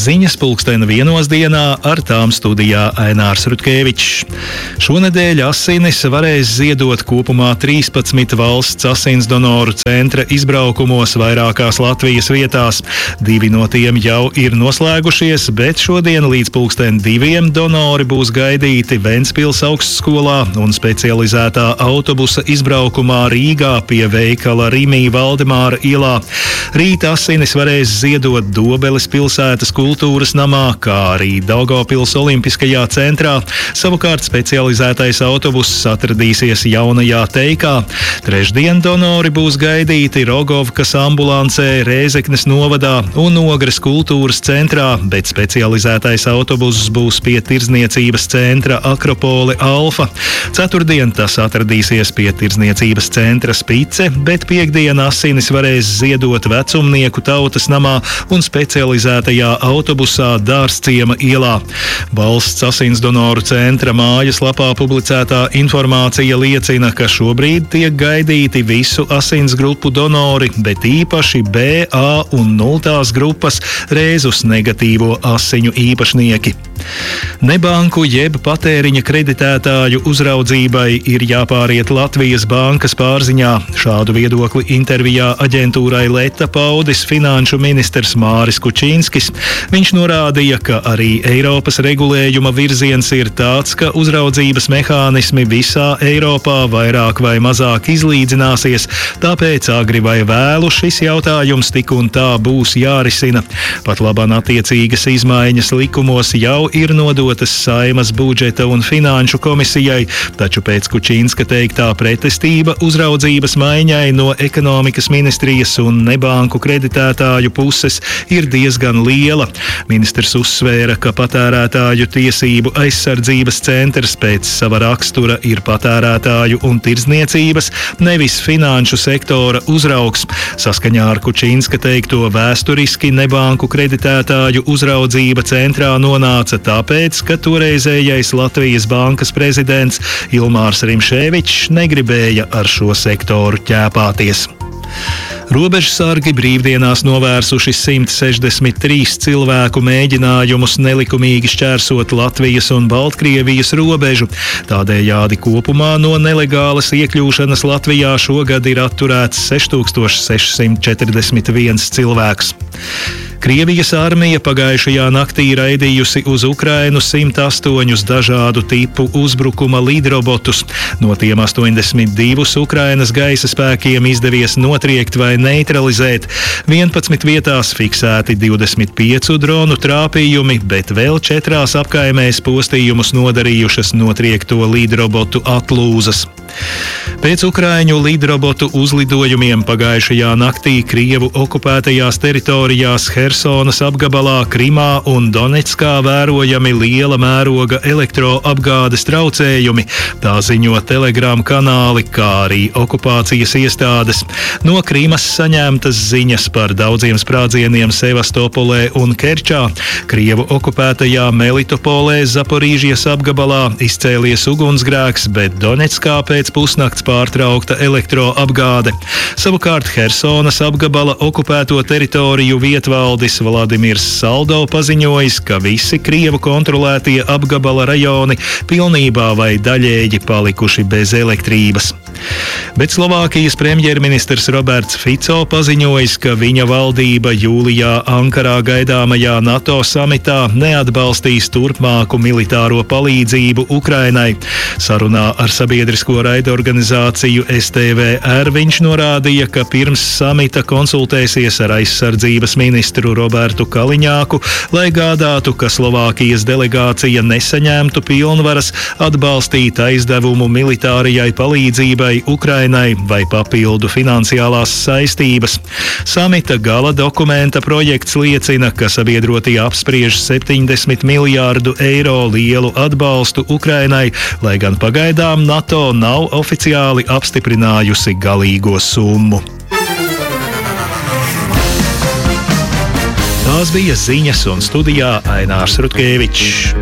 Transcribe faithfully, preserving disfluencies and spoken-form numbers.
ziņas pulksten vienos dienā, ar tām studijā Ainārs Rutkevičs. Šonedēļ asinis varēs ziedot kopumā trīspadsmit valsts asinsdonoru centra izbraukumos vairākās Latvijas vietās. Divi no tiem jau ir noslēgušies, bet šodien līdz pulksten diviem donori būs gaidīti Ventspils augstskolā un specializētā autobusa izbraukumā Rīgā pie veikala Rimī Valdemāra ielā. Rīt asinis varēs ziedot Dobeles pilsētas kultūras namā, kā arī Daugavpils olimpiskajā centrā. Savukārt specializētais autobuss atradīsies jaunajā Teikā. Trešdien donori būs gaidīti Rogovkas ambulancē Rēzeknes novadā un Ogres kultūras centrā, bet specializētais autobuss būs pie tirdzniecības centra Akropole Alfa. Ceturtdien tas atradīsies pie tirdzniecības centra Spice, bet piekdien asinis varēs ziedot Vecumnieku tautas namā un specializētajā autobusā Dārzciema ielā. Valsts asinsdonoru centra mājaslapā publicētā informācija liecina, ka šobrīd tiek gaidīti visu asins grupu donori, bet īpaši B, A un nultās grupas rēzus negatīvo asiņu īpašnieki. Nebanku jeb patēriņa kreditētāju uzraudzībai ir jāpāriet Latvijas bankas pārziņā. Šādu viedokli intervijā aģentūrai Leta paudis finanšu ministrs Māris Kučinskis. Viņš norādīja, ka arī Eiropas regulējuma virziens ir tāds, ka uzraudzības mehānismi visā Eiropā vairāk vai mazāk izlīdzināsies, tāpēc agri vai vēlu šis jautājums tik un tā būs jārisina. Pat labāk attiecīgas izmaiņas likumos jau ir nodotas Saeimas budžeta un finanšu komisijai, taču pēc Kučinska teiktā pretestība uzraudzības maiņai no ekonomikas ministrijas un nebanku kreditētāju puses ir diezgan liela. Ministrs uzsvēra, ka patērētāju tiesību aizsardzības centrs pēc sava rakstura ir patērētāju un tirdzniecības, nevis finanšu sektora uzraugs. Saskaņā ar Kučinska teikto vēsturiski nebanku kreditētāju uzraudzība centrā nonāca tāpēc, ka toreizējais Latvijas bankas prezidents Ilmārs Rimšēvičs negribēja ar šo sektoru ķēpāties. Robežsargi brīvdienās novērsuši simt sešdesmit trīs cilvēku mēģinājumus nelikumīgi šķērsot Latvijas un Baltkrievijas robežu. Tādējādi kopumā no nelegālas iekļūšanas Latvijā šogad ir atturēts seši tūkstoši seši simti četrdesmit viens cilvēks. Krievijas armija pagājušajā naktī raidījusi uz Ukrainu simt astoņus dažādu tipu uzbrukuma lidrobotus. No tiem astoņdesmit divus Ukrainas gaisa spēkiem izdevies notriekt vai neutralizēt. vienpadsmit vietās fiksēti divdesmit piecu dronu trāpījumi, bet vēl četrās apkaimēs postījumus nodarījušas notriekto lidrobotu atlūzas. Pēc ukraiņu lidrobotu uzlidojumiem pagājušajā naktī Krievu okupētajās teritorijās Hersonas apgabalā, Krimā un Donetskā vērojami liela mēroga elektroapgādes traucējumi. Tā ziņo Telegram kanāli, kā arī okupācijas iestādes. No Krimas saņemtas ziņas par daudziem sprādzieniem Sevastopolē un Kerčā. Krievu okupētajā Melitopolē Zaporīžijas apgabalā izcēlies ugunsgrēks, bet Donetskā pēc pusnakts pārtraukta elektroapgāde. Savukārt Hersonas apgabala okupēto teritoriju vietvaldis Vladimirs Saldo paziņojis, ka visi Krievu kontrolētie apgabala rajoni pilnībā vai daļēji palikuši bez elektrības. Bet Slovākijas premjerministrs Roberts Fico paziņojis, ka viņa valdība jūlijā Ankarā gaidāmajā NATO samitā neatbalstīs turpmāku militāro palīdzību Ukrainai. Sarunā ar sabiedrisko raidorganizāciju S T V R viņš norādīja, ka pirms samita konsultēsies ar aizsardzības ministru Robertu Kaliņāku, lai gādātu, ka Slovākijas delegācija nesaņemtu pilnvaras atbalstīt aizdevumu militārajai palīdzībai Ukrainai vai papildu finansiālās saistības. Samita gala dokumenta projekts liecina, ka sabiedrotie apspriež septiņdesmit miljārdu eiro lielu atbalstu Ukrainai, lai gan pagaidām NATO nav oficiāli apstiprinājusi galīgo summu. Tās bija ziņas un studijā Ainārs Rutkevičs.